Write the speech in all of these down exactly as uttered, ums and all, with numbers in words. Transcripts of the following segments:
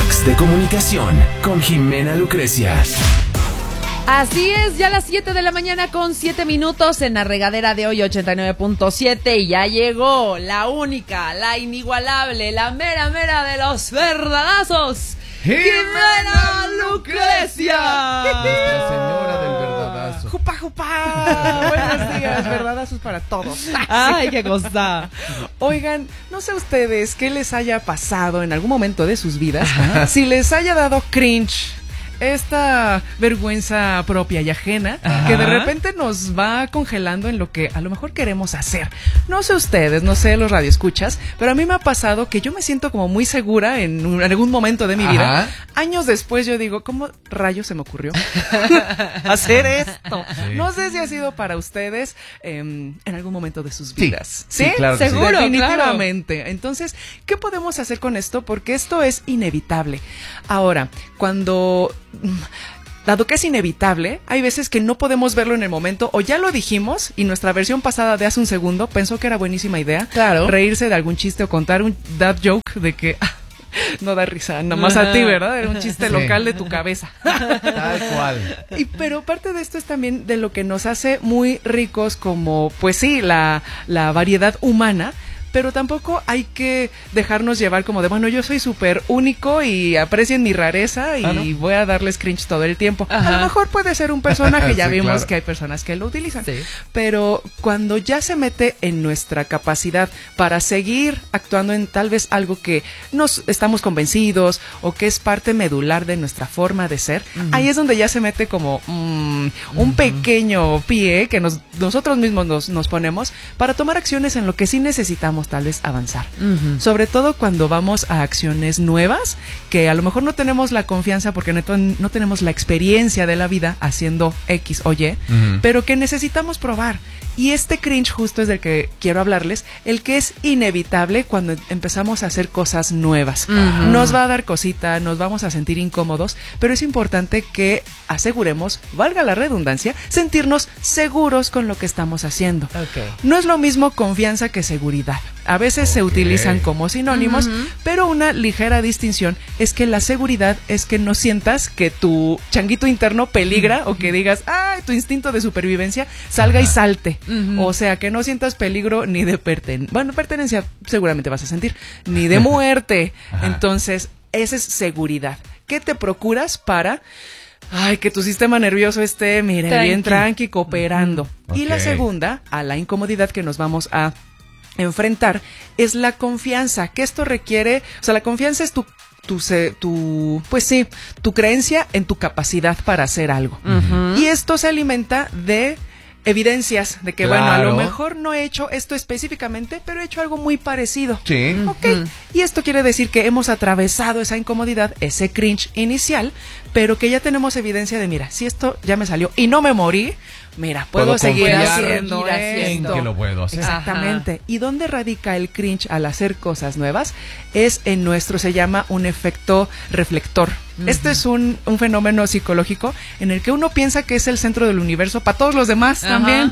Hacks de comunicación con Jimena Lucrecia. Así es, ya a las siete de la mañana con siete minutos en la regadera de hoy ochenta y nueve punto siete y ya llegó la única, la inigualable, la mera mera de los verdadazos, Jimena Lucrecia. Nuestra señora del verdadazo. ¡Jupa, jupa! Buenos días, verdadazos para todos. Ay, qué cosa. Oigan, no sé ustedes qué les haya pasado en algún momento de sus vidas, si les haya dado cringe, esta vergüenza propia y ajena, ajá, que de repente nos va congelando en lo que a lo mejor queremos hacer. No sé ustedes, no sé los radioescuchas, pero a mí me ha pasado que yo me siento como muy segura en, un, en algún momento de mi vida. Ajá. Años después yo digo, ¿cómo rayos se me ocurrió hacer esto? Sí. No sé si ha sido para ustedes eh, en algún momento de sus vidas. Sí, ¿Sí? sí, claro, seguro, sí. Definitivamente. Claro. Entonces, ¿qué podemos hacer con esto? Porque esto es inevitable. Ahora, cuando... dado que es inevitable, hay veces que no podemos verlo en el momento, o ya lo dijimos y nuestra versión pasada de hace un segundo pensó que era buenísima idea, claro, reírse de algún chiste o contar un dad joke de que ah, no da risa, nada más a ti, ¿verdad? Era un chiste sí. local de tu cabeza. Tal cual. Y, pero parte de esto es también de lo que nos hace muy ricos como, pues sí, la, la variedad humana. Pero tampoco hay que dejarnos llevar como de, bueno, yo soy súper único y aprecien mi rareza y ¿ah, no? voy a darles cringe todo el tiempo. Ajá. A lo mejor puede ser un personaje, ya sí, vimos claro. que hay personas que lo utilizan. Sí. Pero cuando ya se mete en nuestra capacidad para seguir actuando en tal vez algo que nos estamos convencidos o que es parte medular de nuestra forma de ser, uh-huh. ahí es donde ya se mete como mm, un uh-huh. pequeño pie que nos, nosotros mismos nos, nos ponemos para tomar acciones en lo que sí necesitamos tal vez avanzar, uh-huh. sobre todo cuando vamos a acciones nuevas que a lo mejor no tenemos la confianza porque no, no tenemos la experiencia de la vida haciendo X o Y, uh-huh. pero que necesitamos probar. Y este cringe justo es del que quiero hablarles, el que es inevitable cuando empezamos a hacer cosas nuevas. Uh-huh. Nos va a dar cosita, nos vamos a sentir incómodos, pero es importante que aseguremos, valga la redundancia, sentirnos seguros con lo que estamos haciendo. Okay. No es lo mismo confianza que seguridad. A veces okay. se utilizan como sinónimos, uh-huh. pero una ligera distinción es que la seguridad es que no sientas que tu changuito interno peligra uh-huh. o que digas, ay, tu instinto de supervivencia salga uh-huh. y salte. Uh-huh. O sea, que no sientas peligro ni de pertenencia. Bueno, pertenencia seguramente vas a sentir, ni de muerte. Uh-huh. Entonces, esa es seguridad. ¿Qué te procuras para... ay, que tu sistema nervioso esté, mire, tranqui. bien tranqui, cooperando? Okay. Y la segunda, a la incomodidad que nos vamos a enfrentar, es la confianza, que esto requiere, o sea, la confianza es tu, tu, tu pues sí, tu creencia en tu capacidad para hacer algo. Uh-huh. Y esto se alimenta de evidencias de que, claro. bueno, a lo mejor no he hecho esto específicamente, pero he hecho algo muy parecido. Sí. Ok. Uh-huh. Y esto quiere decir que hemos atravesado esa incomodidad, ese cringe inicial, pero que ya tenemos evidencia de, mira, si esto ya me salió y no me morí, mira, puedo, ¿puedo seguir haciendo seguir esto. Que lo puedo hacer. Exactamente. Ajá. ¿Y dónde radica el cringe al hacer cosas nuevas? Es en nuestro, se llama un efecto reflector. Uh-huh. Este es un, un fenómeno psicológico en el que uno piensa que es el centro del universo para todos los demás. Ajá. También.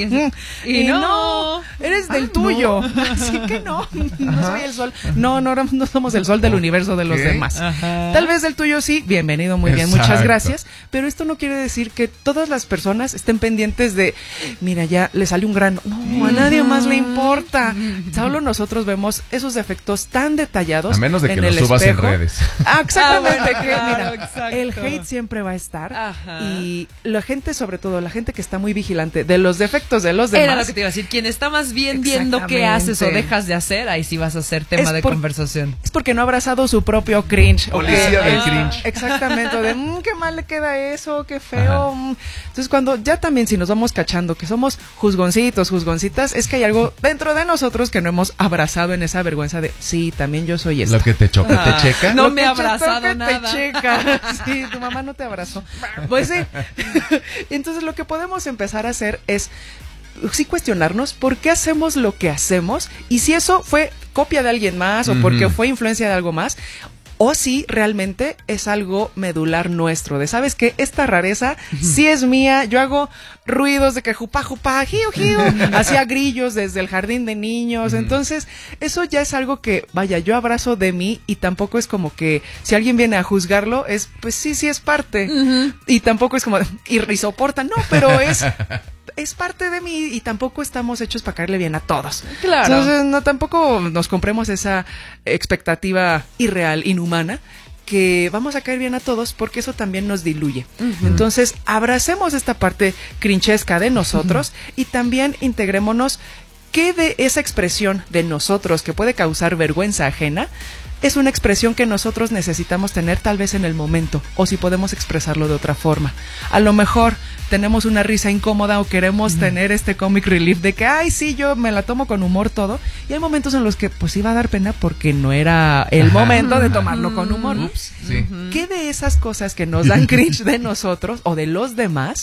Y, y, y no, no, eres del ah, tuyo. No. Así que no, no Ajá. soy el sol. No, no, no somos el sol del universo de los ¿Qué? demás. Ajá. Tal vez del tuyo sí, bienvenido, muy Exacto. bien, muchas gracias. Pero esto no quiere decir que todas las personas estén pendientes de, mira, ya le salió un grano. No, a nadie más le importa. Solo nosotros vemos esos efectos tan detallados. A menos de que en los el subas espejo. en redes. Ah, exactamente. Ah, bueno, que, claro, mira, exacto. El hate siempre va a estar. Ajá. Y la gente, sobre todo, la gente que está muy vigilante de los defectos de los demás. Era lo que te iba a decir. Quien está más bien viendo qué haces o dejas de hacer, ahí sí vas a ser tema es de por, conversación. Es porque no ha abrazado su propio cringe. Policía okay. del ah, cringe. Exactamente. De, mmm, qué mal le queda eso, qué feo. Ajá. Entonces, cuando ya también, si nos vamos cachando que somos juzgoncitos, juzgoncitas, es que hay algo dentro de nosotros que no hemos abrazado en esa vergüenza de, sí, también yo soy esto. Lo que te choca, ah, te checa. No Lo me ha abrazado te nada. Te checa. Sí, tu mamá no te abrazó. Pues sí. Entonces, lo que podemos empezar a hacer es sí cuestionarnos por qué hacemos lo que hacemos y si eso fue copia de alguien más o uh-huh. porque fue influencia de algo más. o si realmente es algo medular nuestro, de sabes que esta rareza sí es mía, yo hago ruidos de que jupa jupa, jiu jiu, hacía grillos desde el jardín de niños, entonces eso ya es algo que, vaya, yo abrazo de mí y tampoco es como que si alguien viene a juzgarlo, es, pues sí, sí es parte, uh-huh. y tampoco es como, y, y soporta, no, pero es... es parte de mí y tampoco estamos hechos para caerle bien a todos. Claro. Entonces, no, tampoco nos compremos esa expectativa irreal, inhumana, que vamos a caer bien a todos porque eso también nos diluye. Uh-huh. Entonces, abracemos esta parte crinchesca de nosotros uh-huh. y también integrémonos que de esa expresión de nosotros que puede causar vergüenza ajena, es una expresión que nosotros necesitamos tener tal vez en el momento, o si podemos expresarlo de otra forma. A lo mejor tenemos una risa incómoda o queremos mm. tener este comic relief de que, ay, sí, yo me la tomo con humor todo, y hay momentos en los que pues iba a dar pena porque no era el Ajá. momento de tomarlo con humor. Ups, sí. ¿Qué de esas cosas que nos dan cringe de nosotros o de los demás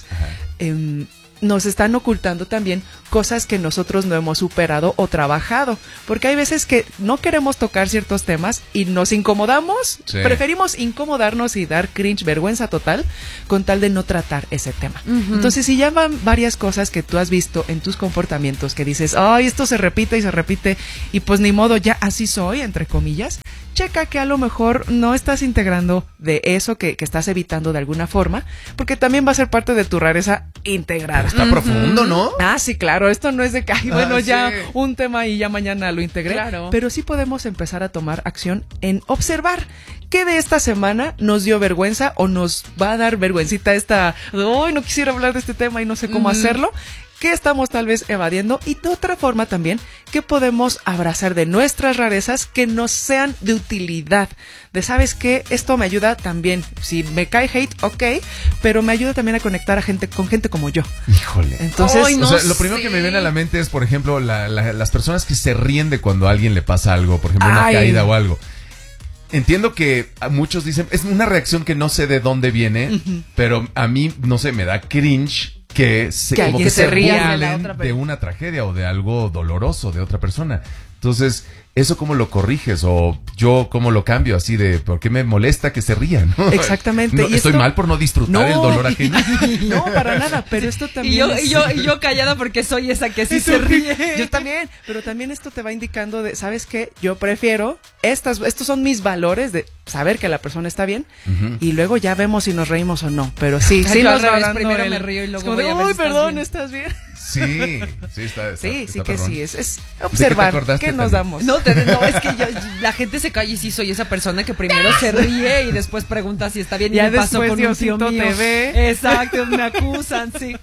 eh, nos están ocultando también cosas que nosotros no hemos superado o trabajado? Porque hay veces que no queremos tocar ciertos temas y nos incomodamos, sí. preferimos incomodarnos y dar cringe, vergüenza total, con tal de no tratar ese tema. Uh-huh. Entonces, si ya van varias cosas que tú has visto en tus comportamientos que dices, ay, esto se repite y se repite y pues ni modo, ya así soy, entre comillas, checa que a lo mejor no estás integrando de eso que, que estás evitando de alguna forma, porque también va a ser parte de tu rareza integrada. Está uh-huh. profundo, ¿no? Ah, sí, claro, esto no es de que, ay, bueno, ah, ya sí. un tema y ya mañana lo integré, claro. pero sí podemos empezar a tomar acción en observar qué de esta semana nos dio vergüenza o nos va a dar vergüencita esta, ay, no quisiera hablar de este tema y no sé cómo uh-huh. hacerlo. ¿Qué estamos tal vez evadiendo? Y de otra forma también, ¿qué podemos abrazar de nuestras rarezas que nos sean de utilidad? De, ¿sabes qué? Esto me ayuda también. Si me cae hate, ok, pero me ayuda también a conectar a gente con gente como yo. Híjole. Entonces, Ay, no o sea, lo primero sé. que me viene a la mente es, por ejemplo, la, la, las personas que se ríen de cuando a alguien le pasa algo, por ejemplo, una Ay. caída o algo. Entiendo que a muchos dicen, es una reacción que no sé de dónde viene, uh-huh. pero a mí, no sé, me da cringe que se, que como que se se ría burlen de la otra de una tragedia o de algo doloroso de otra persona. Entonces, ¿eso cómo lo corriges? O yo, ¿cómo lo cambio? Así de, ¿por qué me molesta que se rían? ¿No? Exactamente. No, ¿Y ¿Estoy esto? mal por no disfrutar No. el dolor ajeno? No, para nada, pero esto también Y yo, es... y yo, y yo callada porque soy esa que sí se ríe. Yo también, pero también esto te va indicando de, ¿sabes qué? Yo prefiero, estas, estos son mis valores de saber que la persona está bien, uh-huh. y luego ya vemos si nos reímos o no, pero sí, Ay, sí yo nos al va revés, dando primero el- me río y luego es como voy de, a ver uy, si estás perdón, bien". ¿estás bien? Sí, sí, está, está Sí, sí está que perrón. sí, es, es ¿De qué te observar acordaste qué nos también? damos. No, te, no, es que yo, la gente se calla y sí soy esa persona que primero se ríe y después pregunta si está bien y Ya me pasó después con un tío Diosito mío. te ve. Exacto, me acusan, sí.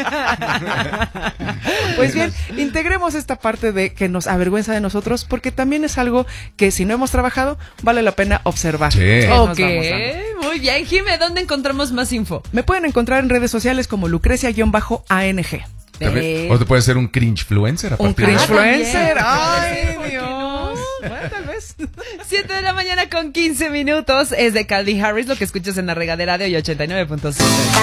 Pues bien, integremos esta parte de que nos avergüenza de nosotros, porque también es algo que si no hemos trabajado, vale la pena observar. Sí. ¿Qué nos Ok, vamos dando? muy bien. Jime, ¿dónde encontramos más info? Me pueden encontrar en redes sociales como Lucrecia-A N G. También- O te puede ser un cringefluencer a Un partir de eso. cringefluencer. Ah, Ay, también. ¿Por qué Dios. no? Bueno, tal vez. siete de la mañana con quince minutos. Es de Calvin Harris, lo que escuchas en la regadera de hoy ochenta y nueve punto siete.